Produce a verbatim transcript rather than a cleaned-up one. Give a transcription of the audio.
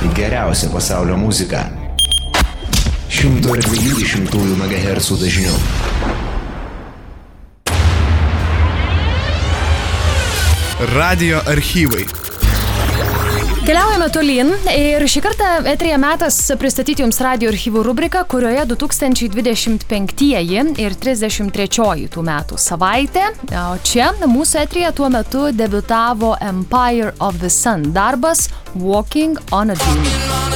Geriausia pasaulio muzika. šimto dviejų dešimtųjų megahercų dažniu. Radio archyvai. Keliaujame tolyn ir šį kartą eteryje metas pristatyti jums radio archyvų rubriką, kurioje du tūkstančiai dvidešimt penktieji ir trisdešimt trečioji tų metų savaitė. O čia mūsų eteryje tuo metu debiutavo Empire of the Sun darbas Walking on a Dream.